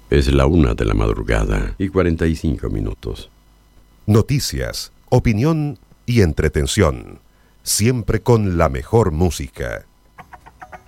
Es la 1:45 a.m. Noticias, opinión y entretención. Siempre con la mejor música.